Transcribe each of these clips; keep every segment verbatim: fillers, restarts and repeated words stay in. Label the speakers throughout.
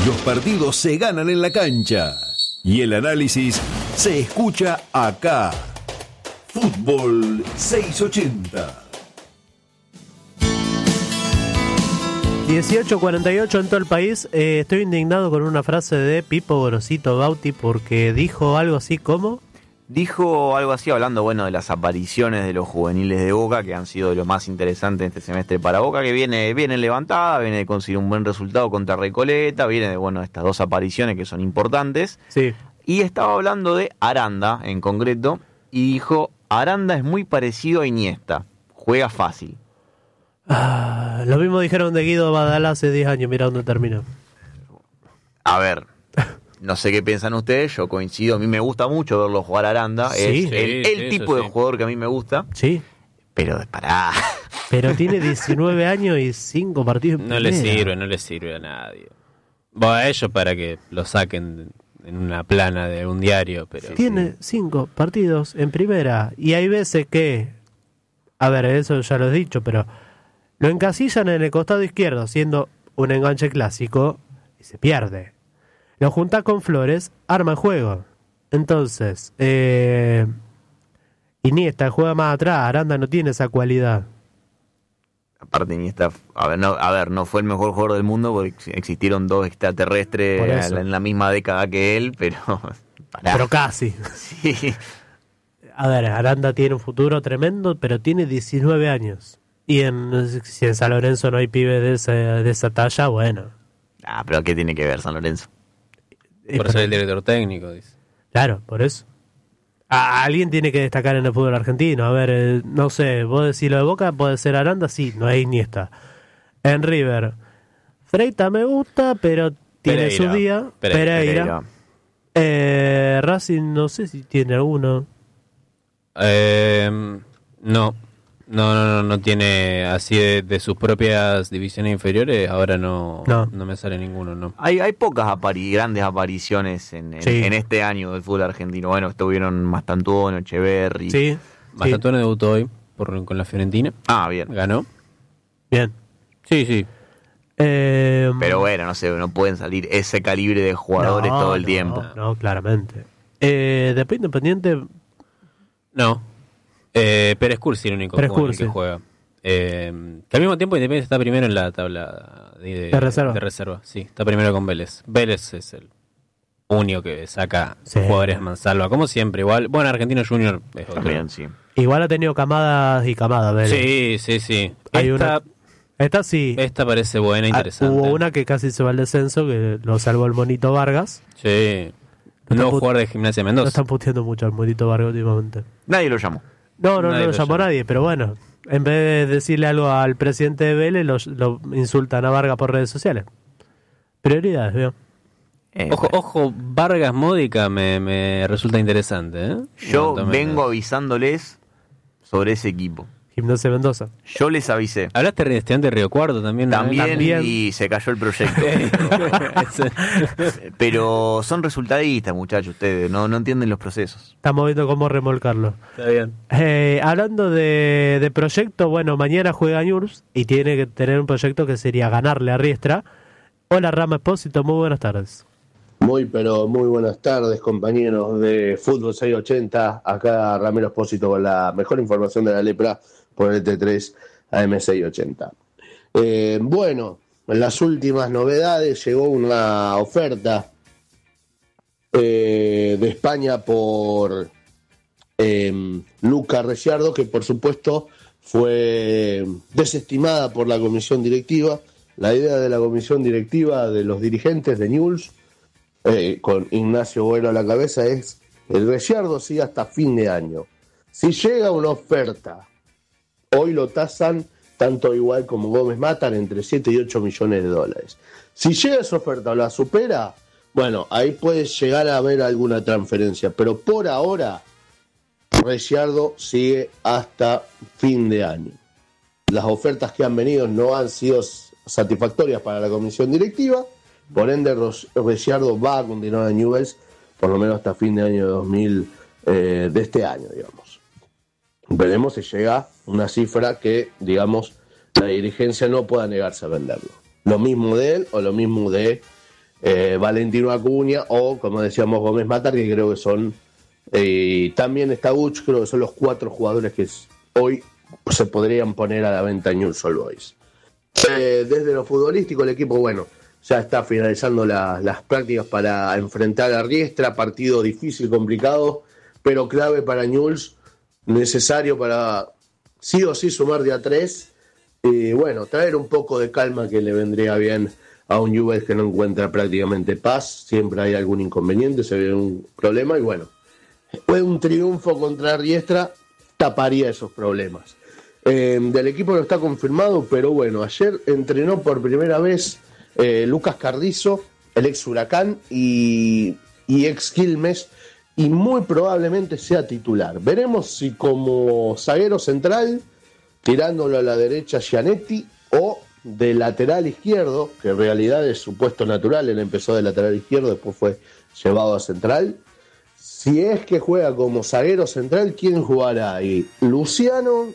Speaker 1: Los partidos se ganan en la cancha y el análisis se escucha acá. Fútbol seiscientos ochenta.
Speaker 2: dieciocho cuarenta y ocho en todo el país. Eh, estoy indignado con una frase de Pipo Gorosito Bauti porque dijo algo así como...
Speaker 3: Dijo algo así hablando, bueno, de las apariciones de los juveniles de Boca, que han sido de lo más interesante en este semestre para Boca, que viene, viene levantada, viene de conseguir un buen resultado contra Recoleta, viene de, bueno, estas dos apariciones que son importantes.
Speaker 2: Sí.
Speaker 3: Y estaba hablando de Aranda, en concreto, y dijo, Aranda es muy parecido a Iniesta, juega fácil.
Speaker 2: Ah, lo mismo dijeron de Guido Badalá hace diez años, mira dónde terminó.
Speaker 3: A ver... No sé qué piensan ustedes, yo coincido, a mí me gusta mucho verlo jugar a Aranda,
Speaker 2: Sí.
Speaker 3: es
Speaker 2: Sí,
Speaker 3: el, el
Speaker 4: sí,
Speaker 3: tipo de
Speaker 4: sí.
Speaker 3: jugador que a mí me gusta,
Speaker 2: Sí.
Speaker 3: pero pará.
Speaker 2: Pero tiene diecinueve años y cinco partidos en
Speaker 4: No le
Speaker 2: primera.
Speaker 4: sirve, no le sirve a nadie. Bueno, a ellos para que lo saquen en una plana de un diario, pero...
Speaker 2: Tiene cinco partidos en primera. Y hay veces que... A ver, eso ya lo he dicho, pero... Lo encasillan en el costado izquierdo, siendo un enganche clásico, y se pierde. Lo junta con Flores, arma el juego. Entonces, eh, Iniesta juega más atrás, Aranda no tiene esa cualidad.
Speaker 3: Aparte Iniesta, a ver, no, a ver, no fue el mejor jugador del mundo porque existieron dos
Speaker 2: Por
Speaker 3: extraterrestres
Speaker 2: eso.
Speaker 3: en la misma década que él, pero... Pará.
Speaker 2: Pero casi.
Speaker 3: Sí.
Speaker 2: A ver, Aranda tiene un futuro tremendo, pero tiene diecinueve años. Y en, si en San Lorenzo no hay pibes de esa, de esa talla, bueno.
Speaker 3: Ah, pero ¿qué tiene que ver San Lorenzo?
Speaker 4: Por ser el director técnico, dice.
Speaker 2: Claro, por eso. A alguien tiene que destacar en el fútbol argentino. A ver, eh, no sé, vos decís lo de Boca, puede ser Aranda, sí, no es Iniesta. En River, Freita me gusta, pero tiene
Speaker 4: Pereira.
Speaker 2: su día.
Speaker 4: Pereira.
Speaker 2: Pereira.
Speaker 3: Pereira.
Speaker 2: Eh, Racing, no sé si tiene alguno.
Speaker 4: Eh, no. No, no, no, no tiene así de, de sus propias divisiones inferiores, ahora no,
Speaker 2: No.
Speaker 4: no me sale ninguno, no.
Speaker 3: Hay, hay pocas apari- grandes apariciones en, en,
Speaker 2: Sí.
Speaker 3: en este año del fútbol argentino. Bueno, estuvieron Mastantuono, Echeverri.
Speaker 2: Sí, sí.
Speaker 4: Mastantuono debutó hoy por, con la Fiorentina,
Speaker 3: Ah, bien.
Speaker 4: ganó.
Speaker 2: Bien.
Speaker 4: Sí, sí.
Speaker 2: Eh,
Speaker 3: Pero bueno, no sé, no pueden salir ese calibre de jugadores
Speaker 2: no,
Speaker 3: todo el
Speaker 2: no,
Speaker 3: tiempo.
Speaker 2: No, claramente. Eh, después Independiente,
Speaker 4: No. Eh, Pérez Cursi, el único
Speaker 2: Pérez
Speaker 4: jugador
Speaker 2: Cursi.
Speaker 4: que juega. Eh, que al mismo tiempo Independiente está primero en la tabla de, de-
Speaker 2: De reserva.
Speaker 4: de reserva. Sí, está primero con Vélez. Vélez es el único que saca
Speaker 2: Sí.
Speaker 4: jugadores a mansalva, como siempre. Igual, bueno, Argentino Junior es otro.
Speaker 3: También, sí.
Speaker 2: igual ha tenido camadas y camadas, Vélez.
Speaker 4: Sí, sí, sí.
Speaker 2: Hay
Speaker 4: esta,
Speaker 2: una- Esta sí.
Speaker 4: esta parece buena,
Speaker 2: Ah,
Speaker 4: interesante.
Speaker 2: hubo una que casi se va al descenso, que lo salvó el Monito Vargas.
Speaker 4: Sí.
Speaker 2: No
Speaker 4: No
Speaker 2: está put-
Speaker 4: jugador de Gimnasia
Speaker 2: No
Speaker 4: Mendoza.
Speaker 2: están puteando mucho al Monito Vargas últimamente.
Speaker 3: Nadie lo llamó.
Speaker 2: No, no,
Speaker 4: Nadie
Speaker 2: no lo
Speaker 4: lo
Speaker 2: llamó
Speaker 4: llama.
Speaker 2: nadie, pero bueno, en vez de decirle algo al presidente de Vélez, lo, lo insultan a Vargas por redes sociales. Prioridades, veo.
Speaker 3: Eh,
Speaker 4: Ojo,
Speaker 3: bueno.
Speaker 4: ojo, Vargas Módica me, me resulta interesante, ¿eh?
Speaker 3: Yo
Speaker 4: No,
Speaker 3: vengo avisándoles sobre ese equipo.
Speaker 2: Gimnasia Mendoza.
Speaker 3: Yo les avisé.
Speaker 4: Hablaste de estudiante de Río Cuarto también. ¿no?
Speaker 3: También,
Speaker 2: También.
Speaker 3: y se cayó el proyecto. Pero son resultadistas, muchachos, ustedes. No, no entienden los procesos.
Speaker 2: Estamos viendo cómo remolcarlo.
Speaker 4: Está bien.
Speaker 2: Eh, hablando de, de proyecto, bueno, mañana juega Newell's y tiene que tener un proyecto que sería ganarle a Riestra. Hola Rama Espósito, muy buenas tardes.
Speaker 5: Muy, pero muy buenas tardes, compañeros de Fútbol seiscientos ochenta. Acá Ramiro Espósito con la mejor información de la lepra por el T tres A M seiscientos ochenta. Eh, bueno, en las últimas novedades llegó una oferta eh, de España por eh, Luca Ricciardo, que por supuesto fue desestimada por la comisión directiva. La idea de la comisión directiva de los dirigentes de Newell's, eh, con Ignacio Bueno a la cabeza, es el Ricciardo sigue hasta fin de año. Si llega una oferta, hoy lo tasan tanto igual como Gómez Matan entre siete y ocho millones de dólares. Si llega esa oferta o la supera, bueno, ahí puede llegar a haber alguna transferencia, pero por ahora Ricciardo sigue hasta fin de año. Las ofertas que han venido no han sido satisfactorias para la comisión directiva, por ende Ricciardo va a continuar en Newell's por lo menos hasta fin de año dos mil, eh, de este año, digamos. Veremos si llega una cifra que, digamos, la dirigencia no pueda negarse a venderlo. Lo mismo de él o lo mismo de eh, Valentino Acuña o, como decíamos, Gómez Matar, que creo que son, eh, también está Uch, creo que son los cuatro jugadores que hoy se podrían poner a la venta en Newell's Old Boys. Eh, desde lo futbolístico, el equipo, bueno, ya está finalizando la, las prácticas para enfrentar a Riestra, partido difícil, complicado, pero clave para Newell's, necesario para sí o sí sumar de a tres, y bueno, traer un poco de calma que le vendría bien a un Newell's que no encuentra prácticamente paz, siempre hay algún inconveniente, se ve un problema, y bueno, un triunfo contra Riestra taparía esos problemas. Eh, del equipo no está confirmado, pero bueno, ayer entrenó por primera vez eh, Lucas Carrizo, el ex Huracán y, y ex Quilmes, y muy probablemente sea titular. Veremos si como zaguero central, tirándolo a la derecha Gianetti, o de lateral izquierdo, que en realidad es su puesto natural, él empezó de lateral izquierdo, después fue llevado a central. Si es que juega como zaguero central, ¿quién jugará ahí? Luciano,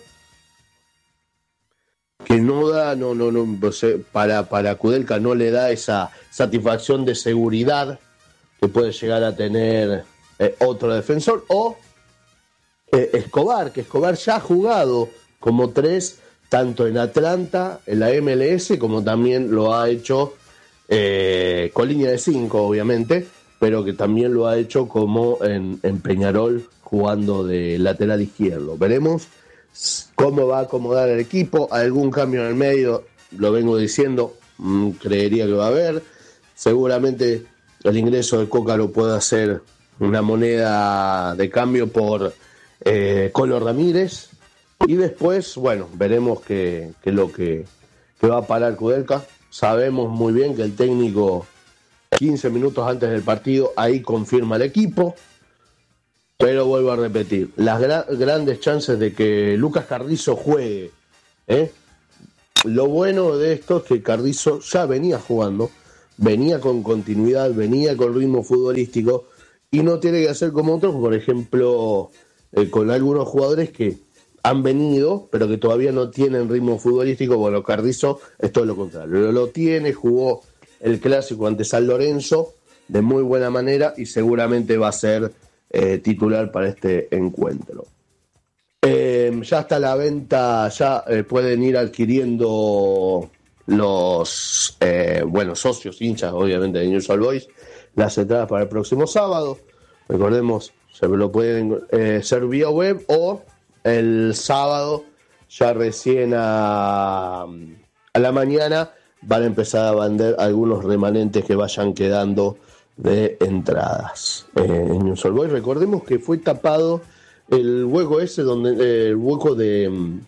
Speaker 5: que no da, no, no, no, para, para Kudelka no le da esa satisfacción de seguridad que puede llegar a tener eh, otro defensor, o eh, Escobar, que Escobar ya ha jugado como tres, tanto en Atlanta, en la M L S, como también lo ha hecho eh, con línea de cinco, obviamente, pero que también lo ha hecho como en, en Peñarol, jugando de lateral izquierdo. Veremos cómo va a acomodar el equipo, algún cambio en el medio, lo vengo diciendo, mmm, creería que va a haber. Seguramente el ingreso de Cócaro puede hacer una moneda de cambio por eh, Colo Ramírez, y después, bueno, veremos qué es lo que, que va a parar Kudelka. Sabemos muy bien que el técnico quince minutos antes del partido ahí confirma el equipo. Pero vuelvo a repetir, las gra- grandes chances de que Lucas Carrizo juegue, ¿eh? Lo bueno de esto es que Carrizo ya venía jugando, venía con continuidad, venía con ritmo futbolístico, y no tiene que hacer como otros, por ejemplo, eh, con algunos jugadores que han venido, pero que todavía no tienen ritmo futbolístico. Bueno, Carrizo es todo lo contrario, lo, lo tiene, jugó el clásico ante San Lorenzo de muy buena manera y seguramente va a ser Eh, titular para este encuentro. Eh, ya está la venta, ya eh, pueden ir adquiriendo los eh, bueno, socios, hinchas, obviamente, de Newell's Old Boys, las entradas para el próximo sábado. Recordemos, se lo pueden eh, ser vía web, o el sábado, ya recién a, a la mañana, van a empezar a vender algunos remanentes que vayan quedando de entradas eh, en Newell's Old Boys. Recordemos que fue tapado el hueco ese, donde eh, el hueco de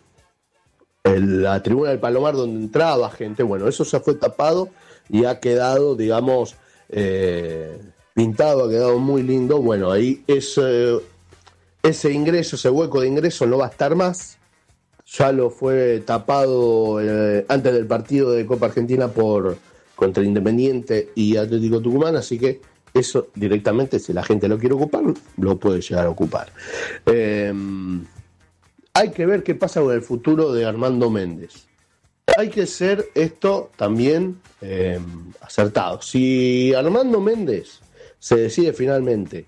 Speaker 5: el, la tribuna del Palomar, donde entraba gente. Bueno, eso ya fue tapado y ha quedado, digamos, eh, pintado, ha quedado muy lindo. Bueno, ahí ese, ese ingreso, ese hueco de ingreso no va a estar más. Ya lo fue tapado eh, antes del partido de Copa Argentina por contra Independiente y Atlético Tucumán, así que eso directamente, si la gente lo quiere ocupar, lo puede llegar a ocupar. Eh, hay que ver qué pasa con el futuro de Armando Méndez. Hay que ser esto también eh, acertado. Si Armando Méndez se decide finalmente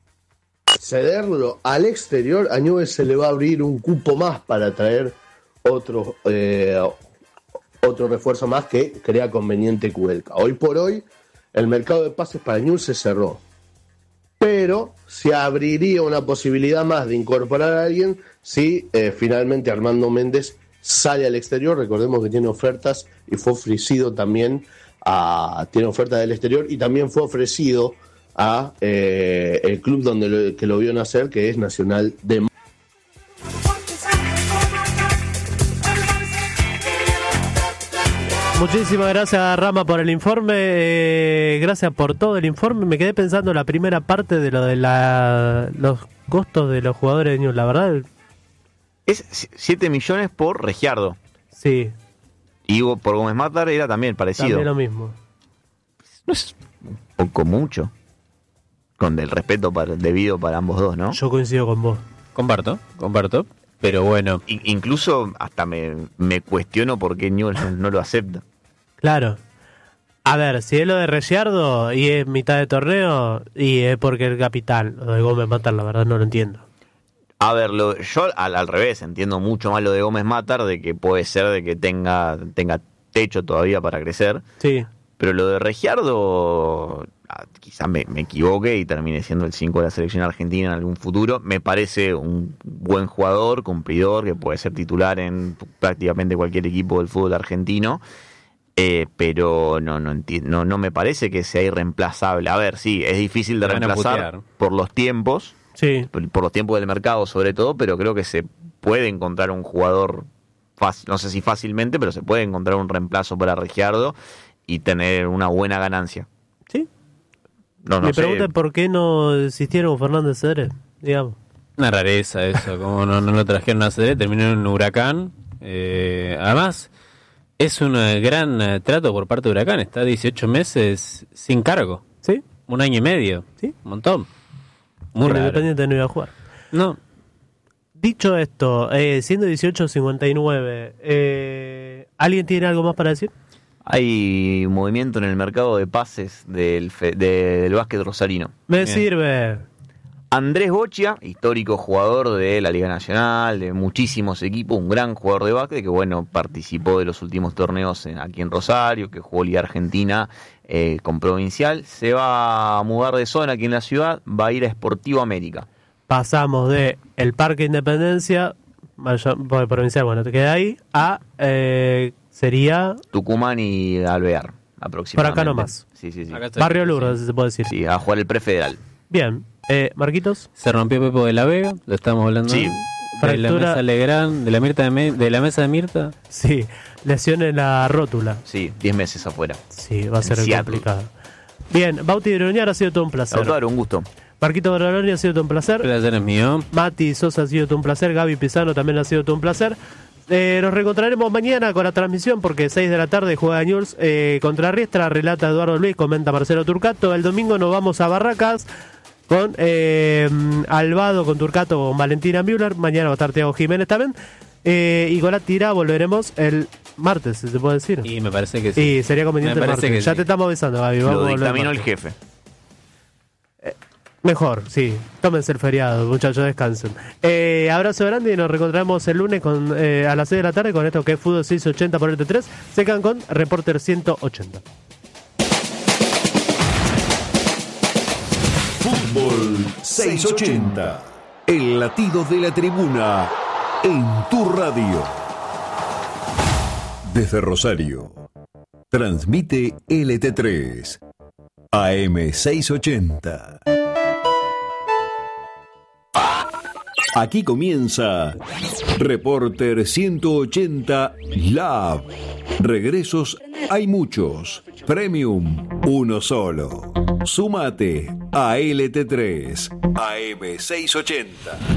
Speaker 5: cederlo al exterior, a Newell's se le va a abrir un cupo más para traer otro eh, otro refuerzo más que crea conveniente Kudelka. Hoy por hoy el mercado de pases para Newell's se cerró, pero se abriría una posibilidad más de incorporar a alguien si eh, finalmente Armando Méndez sale al exterior. Recordemos que tiene ofertas y fue ofrecido también a, tiene ofertas del exterior y también fue ofrecido a eh, el club donde lo, que lo vio nacer, que es Nacional de.
Speaker 2: Muchísimas gracias, Rama, por el informe. Eh, gracias por todo el informe. Me quedé pensando en la primera parte de lo de la, los costos de los jugadores de Newell's. La verdad,
Speaker 3: es siete millones por Regiardo.
Speaker 2: Sí.
Speaker 3: Y por Gómez Matar era también parecido.
Speaker 2: También lo mismo.
Speaker 3: No es un poco mucho. Con el respeto para, debido para ambos dos, ¿no?
Speaker 2: Yo coincido con vos.
Speaker 4: Comparto, comparto. Pero bueno.
Speaker 3: I- incluso hasta me, me cuestiono por qué Newell's no, no lo acepta.
Speaker 2: Claro. A ver, si es lo de Reciardo y es mitad de torneo, y es porque el capitán, lo de Gómez Matar, la verdad no lo entiendo.
Speaker 3: A ver, lo, yo al, al revés entiendo mucho más lo de Gómez Matar, de que puede ser de que tenga, tenga techo todavía para crecer.
Speaker 2: Sí.
Speaker 3: Pero lo de Reciardo, quizás me, me equivoque y termine siendo el cinco de la selección argentina en algún futuro. Me parece un buen jugador, cumplidor, que puede ser titular en prácticamente cualquier equipo del fútbol argentino. Eh, pero no no, enti- no no me parece que sea irreemplazable. A ver, sí, es difícil de
Speaker 4: Te van a
Speaker 3: reemplazar
Speaker 4: putear.
Speaker 3: por los tiempos,
Speaker 2: Sí.
Speaker 3: por, por los tiempos del mercado sobre todo, pero creo que se puede encontrar un jugador, fácil, no sé si fácilmente, pero se puede encontrar un reemplazo para Ricciardo y tener una buena ganancia.
Speaker 2: Sí.
Speaker 3: No, no
Speaker 2: Me
Speaker 3: sé.
Speaker 2: preguntan por qué no existieron Fernández Cedrés, digamos.
Speaker 4: Una rareza eso, como no, no lo trajeron a C D, terminó en un Huracán. Eh, además, es un eh, gran eh, trato por parte de Huracán. Está dieciocho meses sin cargo.
Speaker 2: ¿Sí?
Speaker 4: Un año y medio.
Speaker 2: Sí.
Speaker 4: Un montón. Muy
Speaker 2: El
Speaker 4: raro.
Speaker 2: Independiente no iba a jugar.
Speaker 4: No,
Speaker 2: Dicho esto, eh, siendo dieciocho cincuenta y nueve, eh, ¿alguien tiene algo más para decir?
Speaker 3: Hay movimiento en el mercado de pases del, fe- de- del básquet rosarino.
Speaker 2: Me
Speaker 4: Bien.
Speaker 2: sirve.
Speaker 3: Andrés Boccia, histórico jugador de la Liga Nacional, de muchísimos equipos, un gran jugador de básquet que bueno participó de los últimos torneos en- aquí en Rosario, que jugó Liga Argentina eh, con Provincial, se va a mudar de zona aquí en la ciudad, va a ir a Sportivo América.
Speaker 2: Pasamos de el Parque Independencia, vaya- por provincial, bueno, te queda ahí, a eh, sería
Speaker 3: Tucumán y Alvear, aproximadamente.
Speaker 2: Por acá nomás.
Speaker 3: Sí, sí, sí.
Speaker 4: acá está.
Speaker 2: Barrio Lourdes, si se puede decir.
Speaker 3: Sí, a jugar el prefederal.
Speaker 2: Bien, eh, Marquitos,
Speaker 4: Se rompió Pepo de la Vega, lo estamos hablando.
Speaker 3: Sí.
Speaker 4: De la
Speaker 2: Fractura-
Speaker 4: mesa Legrand, de la, Mirta de, Me- de la mesa de Mirta.
Speaker 2: sí, lesión en la rótula.
Speaker 3: Sí, diez meses afuera.
Speaker 2: Sí, va a ser
Speaker 3: En Seattle.
Speaker 2: complicado. Bien, Bauti de Iroñar ha sido todo un placer.
Speaker 3: Lautaro, un gusto.
Speaker 2: Marquito Barbaroni ha sido todo un placer.
Speaker 4: El placer es mío.
Speaker 2: Mati Sosa ha sido todo un placer. Gaby Pizano también ha sido todo un placer. Eh, nos reencontraremos mañana con la transmisión porque seis de la tarde juega Newell's eh, contra Riestra, relata Eduardo Luis, comenta Marcelo Turcato. El domingo nos vamos a Barracas con eh, Albado, con Turcato, con Valentina Müller. Mañana va a estar Thiago Jiménez también. Eh, y con la tira volveremos el martes, si se puede decir.
Speaker 4: Y me parece que sí.
Speaker 2: Y sería conveniente
Speaker 4: Me
Speaker 2: el
Speaker 4: parece
Speaker 2: martes.
Speaker 4: que
Speaker 2: Ya
Speaker 4: sí.
Speaker 2: te estamos avisando, Gaby. Vamos a
Speaker 3: Lo
Speaker 2: volver
Speaker 3: dictaminó el
Speaker 2: martes.
Speaker 3: jefe.
Speaker 2: Mejor, sí. Tómense el feriado, muchachos, descansen. Eh, abrazo grande y nos reencontramos el lunes con, eh, a las seis de la tarde con esto que es Fútbol seiscientos ochenta por el T tres. Se quedan con Reporter ciento ochenta.
Speaker 1: Fútbol seiscientos ochenta. El latido de la tribuna en tu radio. Desde Rosario. Transmite L T tres. A M seiscientos ochenta. Aquí comienza Reporter ciento ochenta Lab. Regresos hay muchos. Premium, uno solo. Súmate a L T tres, A M seiscientos ochenta.